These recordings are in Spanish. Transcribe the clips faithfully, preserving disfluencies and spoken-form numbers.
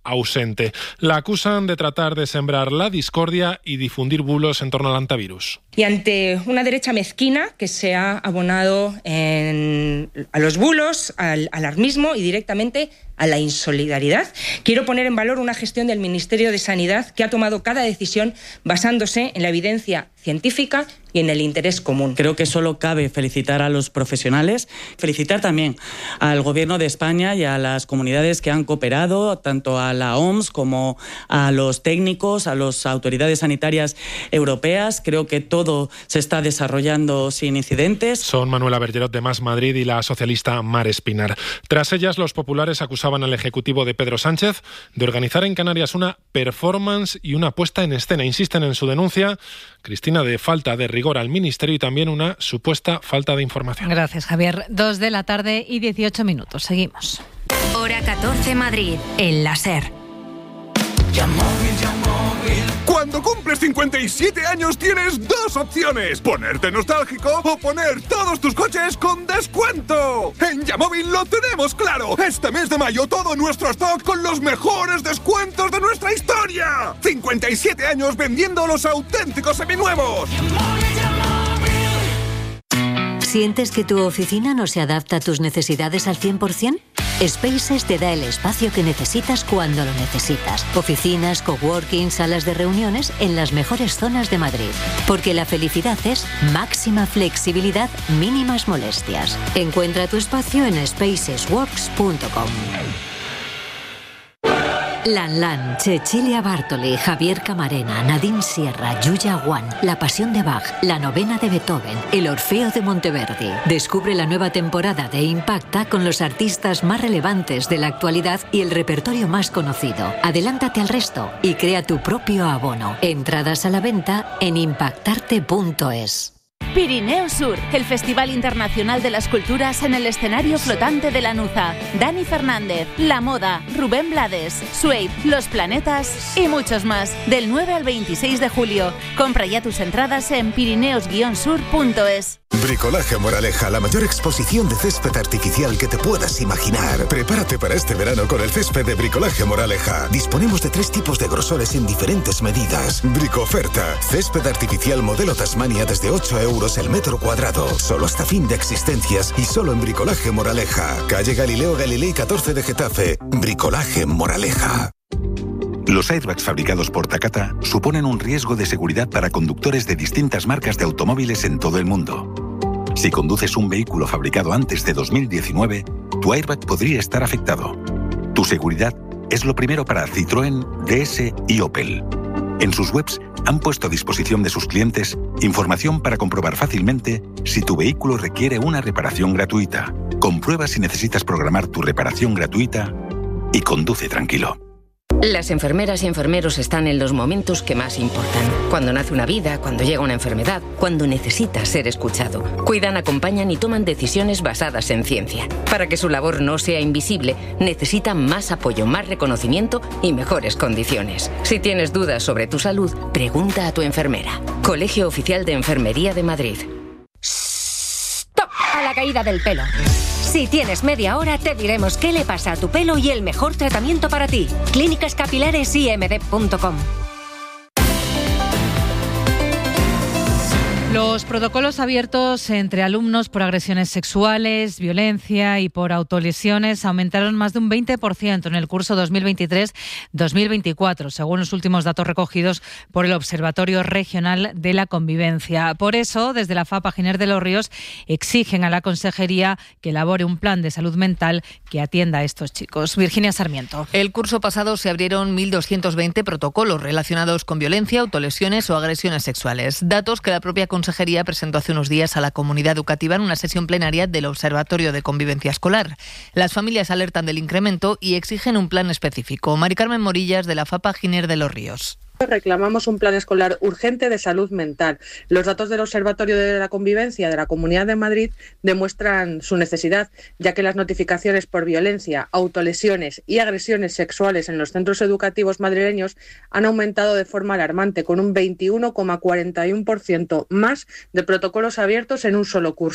ausente. La acusan de tratar de sembrar la discordia y difundir bulos en torno al antivirus. Y ante una derecha mezquina que se ha abonado en, a los bulos, al alarmismo y directamente a la insolidaridad, quiero poner en valor una gestión del Ministerio de Sanidad que ha tomado cada decisión basándose en la evidencia científica y en el interés común. Creo que solo cabe felicitar a los profesionales, felicitar también al Gobierno de España y a las comunidades que han cooperado, tanto a la O M S como a los técnicos, a las autoridades sanitarias europeas. Creo que todo se está desarrollando sin incidentes. Son Manuela Bergerot de Más Madrid y la socialista Mar Espinar. Tras ellas, los populares acusaban al Ejecutivo de Pedro Sánchez de organizar en Canarias una performance y una puesta en escena. Insisten en su denuncia, Cristina, de falta de rigor al Ministerio y también una supuesta falta de información. Gracias, Javier. Dos de la tarde y dieciocho minutos. Seguimos. Hora catorce Madrid, el láser. Yamóvil, Yamóvil. Cuando cumples cincuenta y siete años tienes dos opciones: ponerte nostálgico o poner todos tus coches con descuento. En Yamóvil lo tenemos claro. Este mes de mayo todo nuestro stock con los mejores descuentos de nuestra historia. cincuenta y siete años vendiendo los auténticos seminuevos. Yamóvil, Yamóvil. ¿Sientes que tu oficina no se adapta a tus necesidades al cien por ciento? Spaces te da el espacio que necesitas cuando lo necesitas. Oficinas, coworking, salas de reuniones en las mejores zonas de Madrid. Porque la felicidad es máxima flexibilidad, mínimas molestias. Encuentra tu espacio en spacesworks punto com. Lan Lan, Cecilia Bartoli, Javier Camarena, Nadine Sierra, Yuya Wan, La Pasión de Bach, La Novena de Beethoven, El Orfeo de Monteverdi. Descubre la nueva temporada de Impacta con los artistas más relevantes de la actualidad y el repertorio más conocido. Adelántate al resto y crea tu propio abono. Entradas a la venta en impactarte punto es. Pirineo Sur, el Festival Internacional de las Culturas en el escenario flotante de Lanuza. Dani Fernández, La Moda, Rubén Blades, Suede, Los Planetas y muchos más. Del nueve al veintiséis de julio. Compra ya tus entradas en pirineos guion sur punto es. Bricolaje Moraleja, la mayor exposición de césped artificial que te puedas imaginar. Prepárate para este verano con el césped de Bricolaje Moraleja. Disponemos de tres tipos de grosores en diferentes medidas. Bricoferta, césped artificial modelo Tasmania desde ocho euros el metro cuadrado. Solo hasta fin de existencias y solo en Bricolaje Moraleja. Calle Galileo Galilei catorce de Getafe. Bricolaje Moraleja. Los airbags fabricados por Takata suponen un riesgo de seguridad para conductores de distintas marcas de automóviles en todo el mundo. Si conduces un vehículo fabricado antes de dos mil diecinueve, tu airbag podría estar afectado. Tu seguridad es lo primero para Citroën, D S y Opel. En sus webs han puesto a disposición de sus clientes información para comprobar fácilmente si tu vehículo requiere una reparación gratuita. Comprueba si necesitas programar tu reparación gratuita y conduce tranquilo. Las enfermeras y enfermeros están en los momentos que más importan. Cuando nace una vida, cuando llega una enfermedad, cuando necesitas ser escuchado. Cuidan, acompañan y toman decisiones basadas en ciencia. Para que su labor no sea invisible, necesitan más apoyo, más reconocimiento y mejores condiciones. Si tienes dudas sobre tu salud, pregunta a tu enfermera. Colegio Oficial de Enfermería de Madrid. ¡Stop! A la caída del pelo. Si tienes media hora, te diremos qué le pasa a tu pelo y el mejor tratamiento para ti. Clínicas Capilares I M D punto com. Los protocolos abiertos entre alumnos por agresiones sexuales, violencia y por autolesiones aumentaron más de un veinte por ciento en el curso dos mil veintitrés dos mil veinticuatro, según los últimos datos recogidos por el Observatorio Regional de la Convivencia. Por eso, desde la FAPA Giner de los Ríos exigen a la Consejería que elabore un plan de salud mental que atienda a estos chicos. Virginia Sarmiento. El curso pasado se abrieron mil doscientos veinte protocolos relacionados con violencia, autolesiones o agresiones sexuales. Datos que la propia Consejería Consejería presentó hace unos días a la comunidad educativa en una sesión plenaria del Observatorio de Convivencia Escolar. Las familias alertan del incremento y exigen un plan específico. Mari Carmen Morillas, de la FAPA Giner de los Ríos. Reclamamos un plan escolar urgente de salud mental. Los datos del Observatorio de la Convivencia de la Comunidad de Madrid demuestran su necesidad, ya que las notificaciones por violencia, autolesiones y agresiones sexuales en los centros educativos madrileños han aumentado de forma alarmante, con un veintiuno coma cuarenta y uno por ciento más de protocolos abiertos en un solo curso.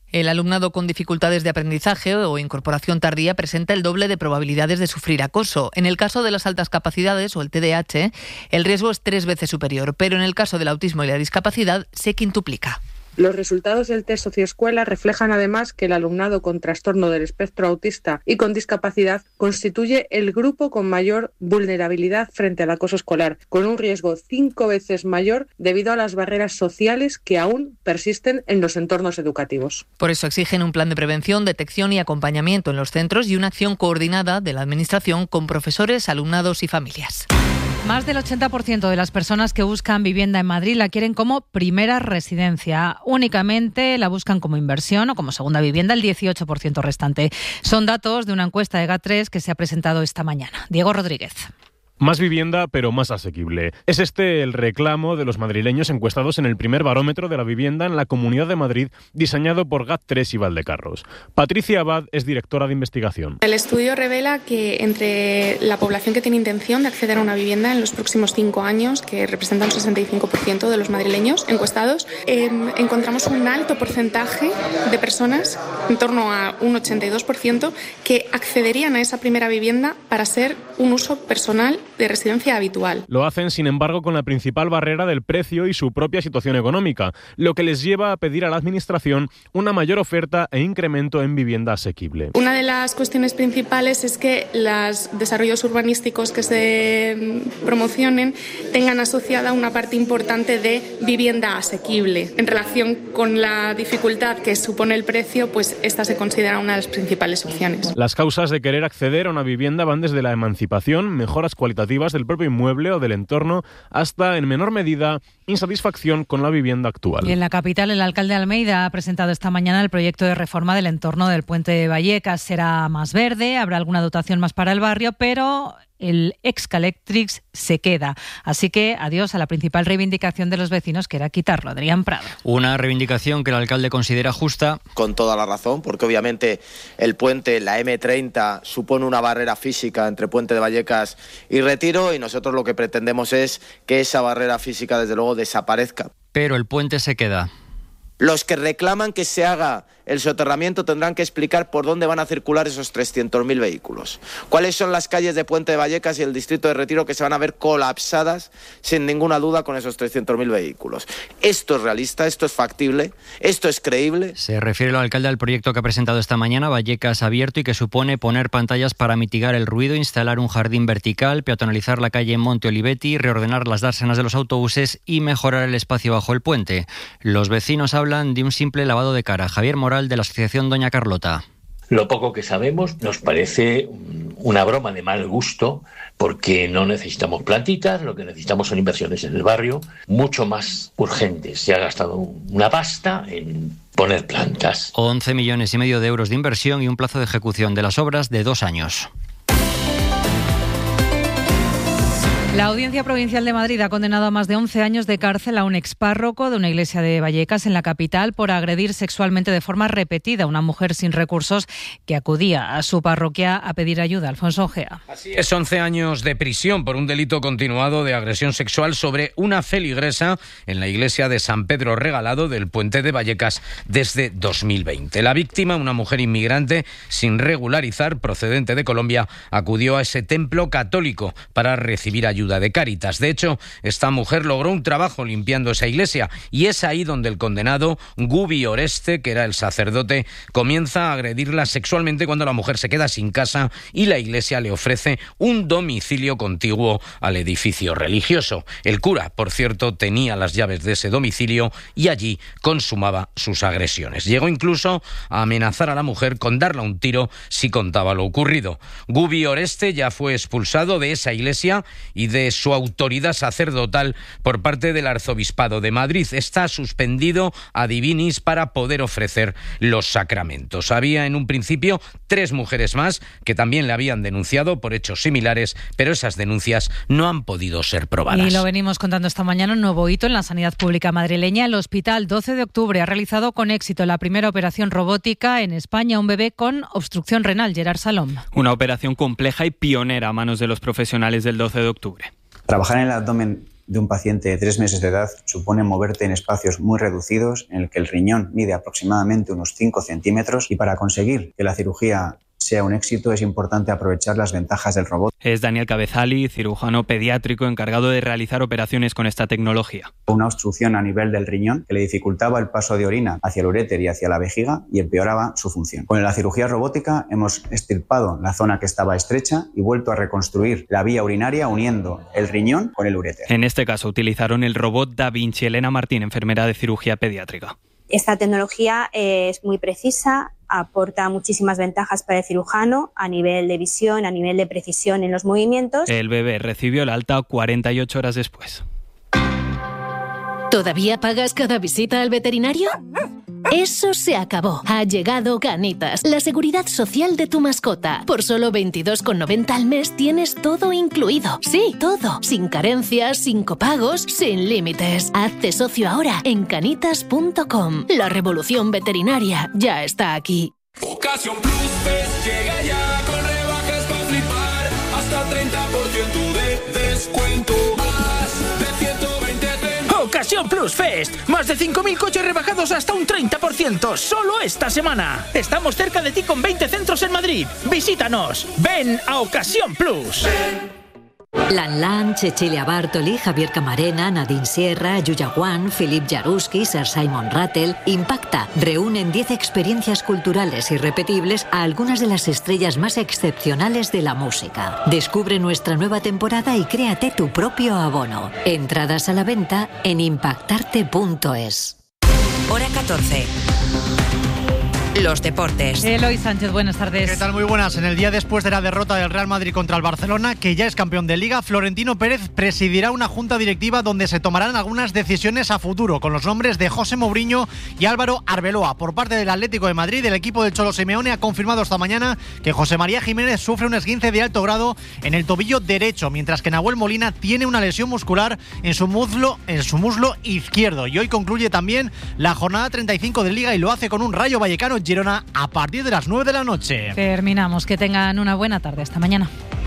El alumnado con dificultades de aprendizaje o incorporación tardía presenta el doble de probabilidades de sufrir acoso. En el caso de las altas capacidades o el T D A H, el riesgo es tres veces superior, pero en el caso del autismo y la discapacidad se quintuplica. Los resultados del test Socioescuela reflejan además que el alumnado con trastorno del espectro autista y con discapacidad constituye el grupo con mayor vulnerabilidad frente al acoso escolar, con un riesgo cinco veces mayor debido a las barreras sociales que aún persisten en los entornos educativos. Por eso exigen un plan de prevención, detección y acompañamiento en los centros y una acción coordinada de la Administración con profesores, alumnados y familias. Más del ochenta por ciento de las personas que buscan vivienda en Madrid la quieren como primera residencia. Únicamente la buscan como inversión o como segunda vivienda el dieciocho por ciento restante. Son datos de una encuesta de G A tres que se ha presentado esta mañana. Diego Rodríguez. Más vivienda, pero más asequible. Es este el reclamo de los madrileños encuestados en el primer barómetro de la vivienda en la Comunidad de Madrid, diseñado por G A tres y Valdecarros. Patricia Abad es directora de investigación. El estudio revela que entre la población que tiene intención de acceder a una vivienda en los próximos cinco años, que representa un sesenta y cinco por ciento de los madrileños encuestados, eh, encontramos un alto porcentaje de personas, en torno a un ochenta y dos por ciento, que accederían a esa primera vivienda para ser un uso personal de residencia habitual. Lo hacen, sin embargo, con la principal barrera del precio y su propia situación económica, lo que les lleva a pedir a la Administración una mayor oferta e incremento en vivienda asequible. Una de las cuestiones principales es que los desarrollos urbanísticos que se promocionen tengan asociada una parte importante de vivienda asequible. En relación con la dificultad que supone el precio, pues esta se considera una de las principales opciones. Las causas de querer acceder a una vivienda van desde la emancipación, mejoras cualitativas del propio inmueble o del entorno, hasta, en menor medida, insatisfacción con la vivienda actual. Y en la capital, el alcalde de Almeida ha presentado esta mañana el proyecto de reforma del entorno del puente de Vallecas. Será más verde, habrá alguna dotación más para el barrio, pero el Excaletrix se queda. Así que adiós a la principal reivindicación de los vecinos, que era quitarlo. Adrián Prado. Una reivindicación que el alcalde considera justa. Con toda la razón, porque obviamente el puente, la eme treinta, supone una barrera física entre Puente de Vallecas y Retiro, y nosotros lo que pretendemos es que esa barrera física, desde luego, desaparezca. Pero el puente se queda. Los que reclaman que se haga el soterramiento tendrán que explicar por dónde van a circular esos trescientos mil vehículos. ¿Cuáles son las calles de Puente de Vallecas y el distrito de Retiro que se van a ver colapsadas, sin ninguna duda, con esos trescientos mil vehículos? Esto es realista, esto es factible, esto es creíble. Se refiere el alcalde al proyecto que ha presentado esta mañana, Vallecas Abierto, y que supone poner pantallas para mitigar el ruido, instalar un jardín vertical, peatonalizar la calle Monte Olivetti, reordenar las dársenas de los autobuses y mejorar el espacio bajo el puente. Los vecinos hablan de un simple lavado de cara. Javier Moral, de la asociación Doña Carlota. Lo poco que sabemos nos parece una broma de mal gusto, porque no necesitamos plantitas, lo que necesitamos son inversiones en el barrio, mucho más urgentes. Se ha gastado una pasta en poner plantas. once millones y medio de euros de inversión y un plazo de ejecución de las obras de dos años. La Audiencia Provincial de Madrid ha condenado a más de once años de cárcel a un expárroco de una iglesia de Vallecas en la capital por agredir sexualmente de forma repetida a una mujer sin recursos que acudía a su parroquia a pedir ayuda. Alfonso Ojea. Así es, once años de prisión por un delito continuado de agresión sexual sobre una feligresa en la iglesia de San Pedro Regalado del Puente de Vallecas desde dos mil veinte. La víctima, una mujer inmigrante sin regularizar, procedente de Colombia, acudió a ese templo católico para recibir ayuda de Cáritas. De hecho, esta mujer logró un trabajo limpiando esa iglesia, y es ahí donde el condenado Gubi Oreste, que era el sacerdote, comienza a agredirla sexualmente cuando la mujer se queda sin casa y la iglesia le ofrece un domicilio contiguo al edificio religioso. El cura, por cierto, tenía las llaves de ese domicilio y allí consumaba sus agresiones. Llegó incluso a amenazar a la mujer con darle un tiro si contaba lo ocurrido. Gubi Oreste ya fue expulsado de esa iglesia y de su autoridad sacerdotal por parte del Arzobispado de Madrid. Está suspendido a divinis para poder ofrecer los sacramentos. Había en un principio tres mujeres más que también le habían denunciado por hechos similares, pero esas denuncias no han podido ser probadas. Y lo venimos contando esta mañana, un nuevo hito en la sanidad pública madrileña. El Hospital doce de octubre ha realizado con éxito la primera operación robótica en España a un bebé con obstrucción renal. Gerard Salom. Una operación compleja y pionera a manos de los profesionales del doce de octubre. Trabajar en el abdomen de un paciente de tres meses de edad supone moverte en espacios muy reducidos en el que el riñón mide aproximadamente unos cinco centímetros y para conseguir que la cirugía sea un éxito es importante aprovechar las ventajas del robot. Es Daniel Cabezali, cirujano pediátrico encargado de realizar operaciones con esta tecnología. Una obstrucción a nivel del riñón que le dificultaba el paso de orina hacia el uréter y hacia la vejiga y empeoraba su función. Con la cirugía robótica hemos extirpado la zona que estaba estrecha y vuelto a reconstruir la vía urinaria uniendo el riñón con el uréter. En este caso utilizaron el robot Da Vinci. Elena Martín, enfermera de cirugía pediátrica. Esta tecnología es muy precisa, aporta muchísimas ventajas para el cirujano a nivel de visión, a nivel de precisión en los movimientos. El bebé recibió el alta cuarenta y ocho horas después. ¿Todavía pagas cada visita al veterinario? Eso se acabó. Ha llegado Canitas, la seguridad social de tu mascota. Por solo veintidós con noventa al mes tienes todo incluido. Sí, todo. Sin carencias, sin copagos, sin límites. Hazte socio ahora en canitas punto com. La revolución veterinaria ya está aquí. Ocasión Plus Fest llega ya con rebajas para flipar. Hasta treinta por ciento de descuento. Más de ciento veinte trenes. Ocasión Plus Fest. Más de cinco mil coches rebajados hasta un treinta por ciento. Solo esta semana. Estamos cerca de ti con veinte centros en Madrid. Visítanos. Ven a Ocasión Plus. Lan Lan, Cecilia Bartoli, Javier Camarena, Nadine Sierra, Yuya Wan, Philip Jaruski, Sir Simon Rattle. Impacta reúnen diez experiencias culturales irrepetibles a algunas de las estrellas más excepcionales de la música. Descubre nuestra nueva temporada y créate tu propio abono. Entradas a la venta en impactarte punto es. Hora catorce. Los deportes. Eloy Sánchez, buenas tardes. ¿Qué tal? Muy buenas. En el día después de la derrota del Real Madrid contra el Barcelona, que ya es campeón de Liga, Florentino Pérez presidirá una junta directiva donde se tomarán algunas decisiones a futuro, con los nombres de José Mourinho y Álvaro Arbeloa. Por parte del Atlético de Madrid, el equipo del Cholo Simeone ha confirmado esta mañana que José María Jiménez sufre un esguince de alto grado en el tobillo derecho, mientras que Nahuel Molina tiene una lesión muscular en su muslo, en su muslo izquierdo. Y hoy concluye también la jornada treinta y cinco de Liga y lo hace con un Rayo Vallecano Girona a partir de las nueve de la noche. Terminamos. Que tengan una buena tarde. Hasta mañana.